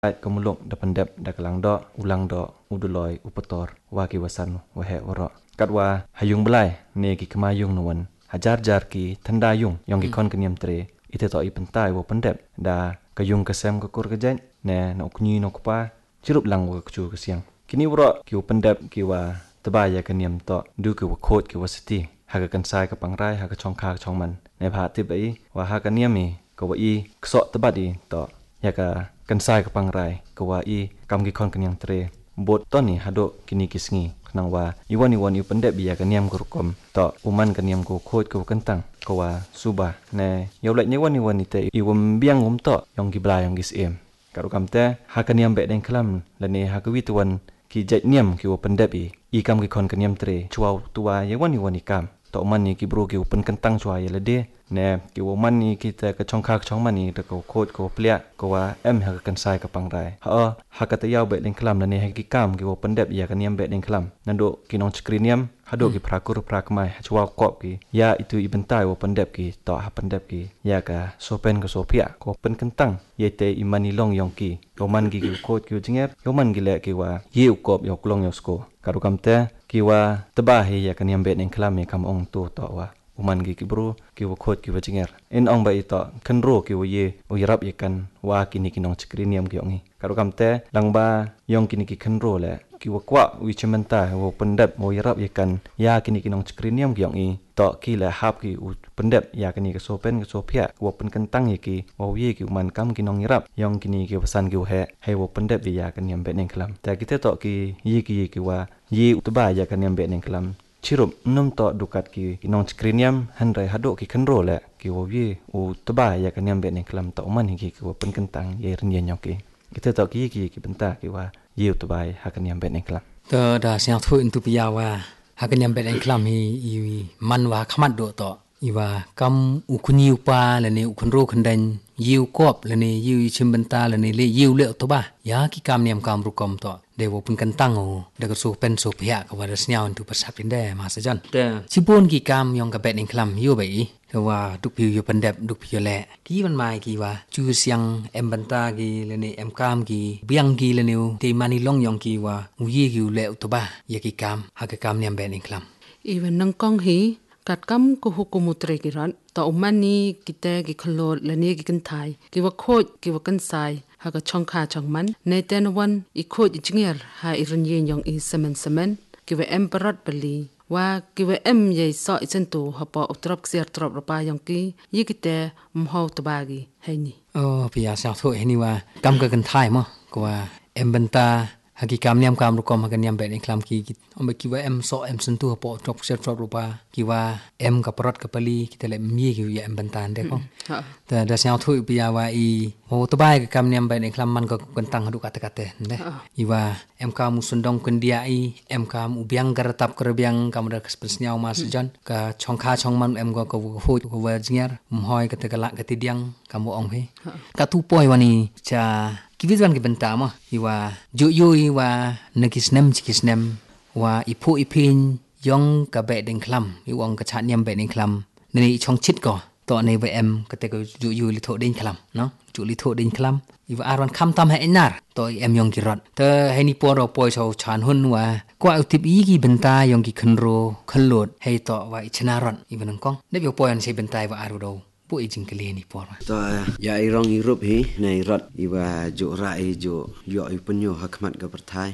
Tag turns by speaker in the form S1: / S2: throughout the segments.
S1: kemuluk da pendep da kelang dok ulang dok uduloi upetor wa ki wasan wa he wara katwa hayung belai ne ki kemayung nuan hajar jar ki thanda yung yong ki kon keniam tre ite to i pentai wo pendep da kayung kesem ke kur kejen ne no kunyi no kupa cirup lang wa kcu kesiang kini wara ki pendep ki wa tebaya keniam to du ki wa khot ki wa siti haga kan sai ka pangrai haga chong kha chong man ne pha ti bai wa ha keniam mi ko wa i kso tebadi to ya ka kan sai ka pangrai ko wa i kam ki kon keniam tre bot to ni hado kini kisngi nang wa iwan yu pendep biya keniam ko rukom to uman keniam ko khot ko kentang ko wa suba ne yolet nyewan ni te iwam biang to yong ki bla yong gis em karu kam te ha keniam be den klam la ne ha kwi tuan ki jait niam ki wo pendep i kam ki kon keniam tre chuaw tua yewan ni kam to man ni ki bro ki pen kentang chua ye la de ne ki wo man ni ki te ka chong kha chong man ni te ko khot ko plia ko wa em ha kan sai ka pangrai ha ka te yaw be den klam la ne ha ki kam ki wo pendep ya keniam be den klam nando ki nong skriniam hado ki prakur prakmai chua kop ki ya itu ibentai wo pendep ki to ha pendep ki ya ka sopen ko sopia ko pen kentang ye te imani long yong ki roman ki khot ki jinger roman ki le ki wa ye ukop yo klong yo sko karu kam te ki wa teba he ya keniam be den klam me kam ong tu to wa uman gi kibru ki wa khot ki wa jinger en ong ba ito kenro ki wa ye o yarap ye kan wa kini kinong skriniam ki ongi karu kam te langba yong kini ki kenro le ki wa kwa wi chementa wo pendep mo yarap ye kan ya kini kinong skriniam ki ongi to ki le hap ki u pendep ya kini ke sopen ke sopia wo pen kentang ye ki wo ye ki uman kam kinong yarap yong kini ki pesan ki he wo pendep bi ya kan yam be ning klam ta kita to ki ye ki wa ye utba ya kan yam be ning klam cirup num to dukat ki kinong skriniam handrai hado ki kenro le ki wo ye u tba ya kan yam be ning klam to man ki wo pen kentang ye ren ye nyok ki kita to ki benta ki wa ye utba ha kan yam be ning klam
S2: to da siang thu intu piya wa ha kan yam be ning klam hi man wa khamat do to iwa kam ukuni upa le ne ukunro khandan yiu kop le ne yiu chimbenta le ne le yiu le to ba ya ki kam niam kam rukom to de wo pun kan tang o de ko so pen so phya ka wa snyao tu pasap pin de ma sa jan de chibon ki kam yong ka bet ning klam yo bai to wa duk piu yo pendep duk piu le ki man mai ki wa chu siang em banta ki le ne em kam ki biang ki le ne te mani long yong ki wa u yi ki le to ba ya ki kam ha ka kam niam bet ning klam
S3: even nang kong hi kat kam ko hukumutre ki ran ta umani kite ki khlot lani ki kan thai ki wa khoj ki wa kan sai ha ka chong kha chong man ne ten wan i khoj jinger ha i ran yin yong i semen ki wa emperor bali wa ki wa em ye so i chen tu ha pa utrop xier trop ra pa yong ki yi kite mho to ba gi hai ni
S2: piya sa tho he ni wa kam ka kan thai mo ko wa em banta hagi kam niam kam rukom hagan niam be ning klam ki ombe ki wa em so em sentu po trop set trop rupa ki wa em ka parot ka pali kita le mi ki ya em bantan de ko ta da syang thu pi ya wa i ho to bai ka kam niam be ning klam man ko kentang hadu kata kata de i wa em ka mu sundong kendia i em ka mu biang garatap ka biang kam da spesnyau mas jan ka chong kha chong man em ko hu ko wa jingar mhoi ka te ka la ka ti diang kamu ong he ka tu poi wani cha kivisan ki benta mo iwa ju iwa nakisnem wa ipu ipin yong ka be ding klam iwong ka chat niam be ding klam ni chong chit ko to nei ve em ka te ko ju li tho ding klam no ju li tho ding klam iwa aron kham tam ha enar to em yong ki rot te he ni por poi so chan hun wa kwa utip i ki benta yong ki khnro khlot he to wa ichna ron iwan kong ne yo poi an se benta wa aru do po ijing kali ni por
S4: to ya irong irup hi nei rot iwa jo rai jo yo ipunyo hakmat ga perthai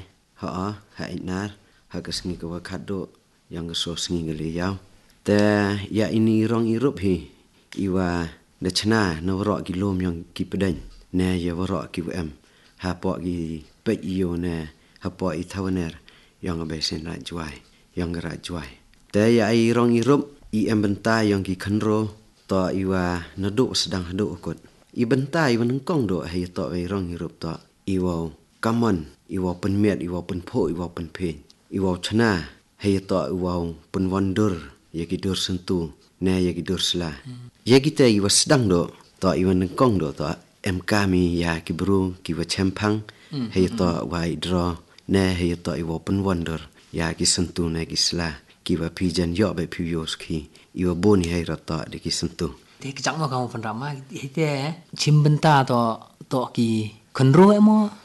S4: ha inar ha kasngi ka wakado yang so sngi ngali yaw te ya ini irong irup hi iwa na chna na wro ki lom yang ki pedan ne ya wro ki em ha po ki pe yo ne ha po I thawaner yang be sen ra juai yang ra juai te ya irong irup I em benta yang ki khanro to iwa nadu sedang hadu ukut I benta iwa nengkong do hai to irong irup to iwa kamon iwa penmiat iwa penpho iwa penpen iwa chna hai to iwa pen wonder ya ki dur sentu ne ya ki dur sla ya kita iwa sedang do to iwa nengkong do to em kami ya ki bru ki wa chempang hai to wa idro ne hai to iwa pen wonder ya ki sentu ne ki sla ki wa pijan yo be piyos ki iwa boni hai rata de ki sentu
S2: te ki chang mo kamu panrama te chimbenta to ki khnro emo